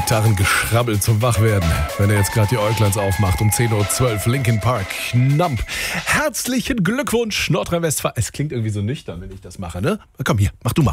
Gitarrengeschrabbel zum Wachwerden, wenn er jetzt gerade die Äugleins aufmacht um 10.12 Uhr. Linkin Park, Numb. Herzlichen Glückwunsch, Nordrhein-Westfalen. Es klingt irgendwie so nüchtern, wenn ich das mache, ne? Komm hier, mach du mal.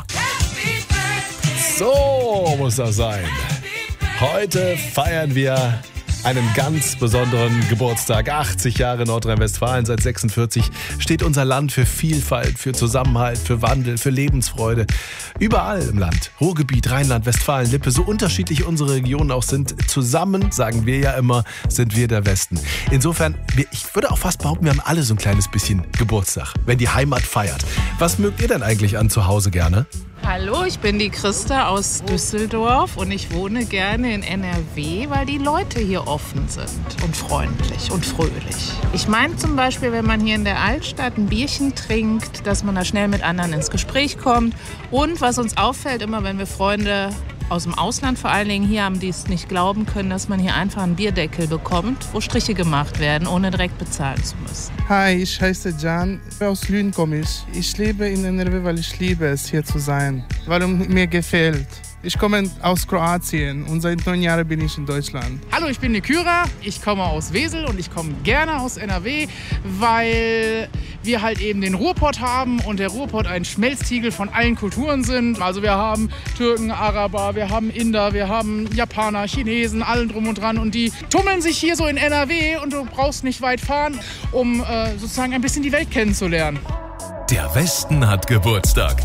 So muss das sein. Heute feiern wir einen ganz besonderen Geburtstag. 80 Jahre Nordrhein-Westfalen, seit 46 steht unser Land für Vielfalt, für Zusammenhalt, für Wandel, für Lebensfreude. Überall im Land, Ruhrgebiet, Rheinland, Westfalen, Lippe, so unterschiedlich unsere Regionen auch sind, zusammen, sagen wir ja immer, sind wir der Westen. Insofern, ich würde auch fast behaupten, wir haben alle so ein kleines bisschen Geburtstag, wenn die Heimat feiert. Was mögt ihr denn eigentlich an zu Hause gerne? Hallo, ich bin die Christa aus Düsseldorf und ich wohne gerne in NRW, weil die Leute hier offen sind und freundlich und fröhlich. Ich meine zum Beispiel, wenn man hier in der Altstadt ein Bierchen trinkt, dass man da schnell mit anderen ins Gespräch kommt. Und was uns auffällt, immer wenn wir Freunde aus dem Ausland vor allen Dingen hier haben, die es nicht glauben können, dass man hier einfach einen Bierdeckel bekommt, wo Striche gemacht werden, ohne direkt bezahlen zu müssen. Hi, ich heiße Can, aus Lünen komme ich. Ich lebe in NRW, weil ich liebe es, hier zu sein, weil mir gefällt. Ich komme aus Kroatien und seit 9 Jahren bin ich in Deutschland. Hallo, ich bin die Kyra, ich komme aus Wesel und ich komme gerne aus NRW, weil wir halt eben den Ruhrpott haben und der Ruhrpott ein Schmelztiegel von allen Kulturen sind. Also wir haben Türken, Araber, wir haben Inder, wir haben Japaner, Chinesen, allen drum und dran und die tummeln sich hier so in NRW und du brauchst nicht weit fahren, um sozusagen ein bisschen die Welt kennenzulernen. Der Westen hat Geburtstag.